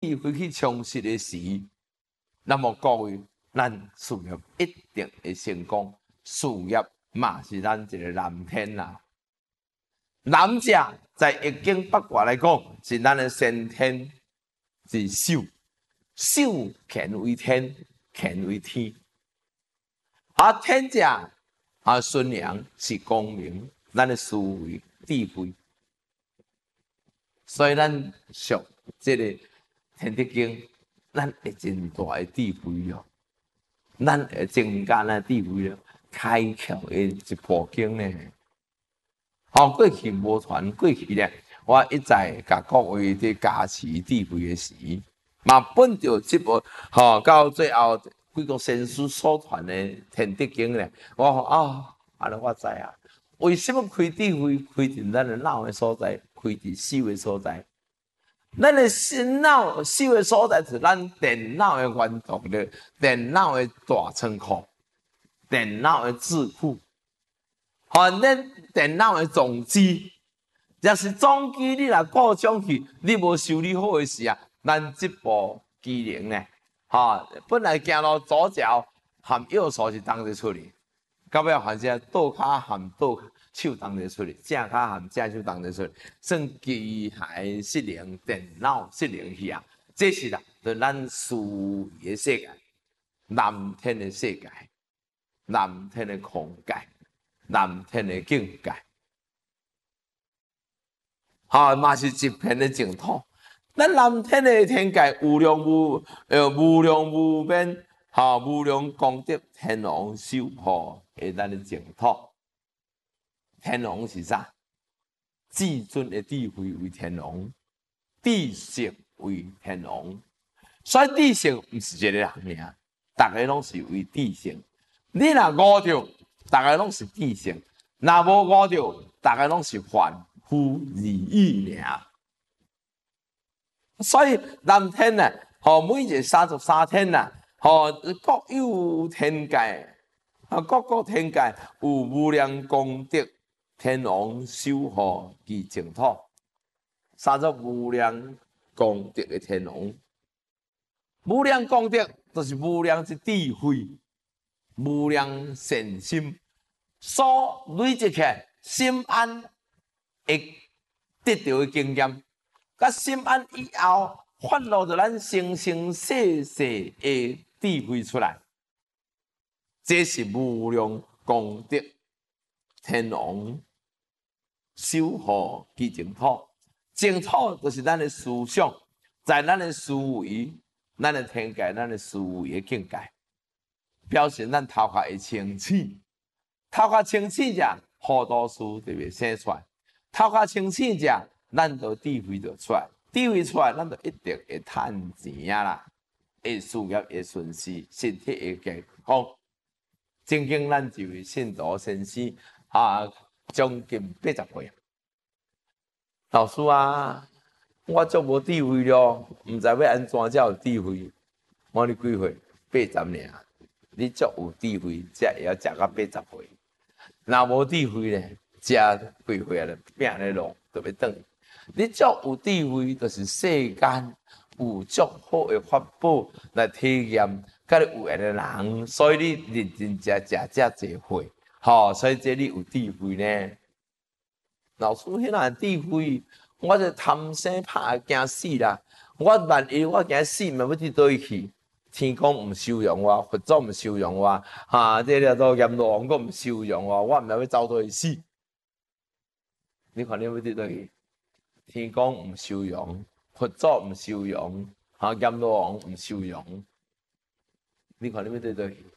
智慧去充实的时，那么各位，咱事业一定会成功。事业嘛是咱一个蓝天啦。男者在易经八卦来讲，是咱的先天之手，手乾为天，乾为天。天者孙阳是光明，咱的思维智慧。所以咱学这个天地经，咱会真大的智慧了，咱会增加咱智慧了，开窍的一部经呢。过去无传，过去咧，我一再甲各位伫加持智慧的时，嘛本着这部到最后几个先师所传的天地经咧，我安尼我知啊。为什么开智慧开伫咱的脑的所在，开伫手的所在？咱的心脑、手的所在是咱电脑的原动力，电脑的大仓库，电脑的智库。咱电脑的总机，若是总机你若故障去，你无修理好的时啊，咱这部机能呢，本来行路左脚含右手是当得出嚟，到尾反正倒骹含倒手当得出嚟，正骹含正手当得出嚟，算机械失灵、电脑失灵去啊，这是啦，就咱思维的世界，蓝天的世界，蓝天的空界。蓝天的境界，嘛是一片的净土。咱蓝天的天界无量无边，无量功德天王守护的咱的净土。天王是啥？至尊的智慧为天王，智性为天王。所以智性不是一个人尔，大家拢是为智性。你若悟着。大家拢是智性，若无悟着，大家拢是凡夫而已尔。所以蓝天呢，每一个33天呐，各有天界，各天界有无量功德，天王守护其净土，30无量功德的天王，无量功德就是无量之智慧。无量善心所累积起来，心安会得到的经验，甲心安以后发露着咱生生世世的智慧出来，这是无量功德天王守护其净土。净土就是咱的思想，在咱的思维、咱的天界、咱的思维的境界。表示咱头壳会清醒，头壳清醒者，好多事就会生出来；头壳清醒者，咱就智慧就出来，智慧出来，咱就一定会赚钱啊啦，会事业会顺遂，身体会健康。曾经咱一位信徒先生将近80岁，老师啊，我足无智慧咯，唔知要安怎才有智慧。我你几岁？80尔。你足有智慧，才会晓食到80岁。若无智慧咧，食几岁咧，病咧落就要转。你足有智慧，就是世间有足好的法宝来体验，甲你有缘的人，所以你认真食才济岁。所以这你有智慧呢。老师迄样智慧，我就贪生怕惊死啦。我万一我惊死，咪要去倒去？天公唔收容我，佛祖唔收容我，这个都阎罗王阁唔收容我，我唔知要走倒去死。你看你要伫倒去？天公唔收容，佛祖唔收容，阎罗王唔收容。你看你要伫倒去？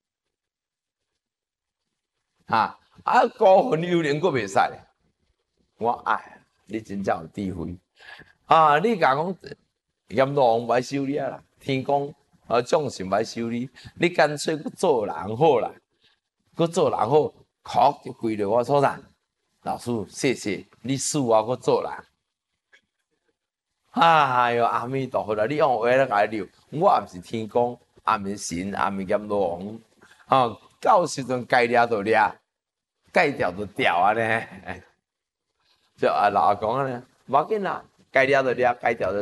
孤魂幽灵阁袂使。我你真正有智慧。你甲讲阎罗王唔收你啦，天公。众神来修理，你干脆去做人好啦，去做人好，哭就跪在我手上。老师，谢谢你赐我去做人。哎呦，阿弥陀佛啦！你用话来甲我聊，我也不是天公，也不是神，也不是阎罗王。到时阵该抓就抓，该掉就掉啊呢。就老阿公啊呢，无要紧啦，该抓就抓，该掉就。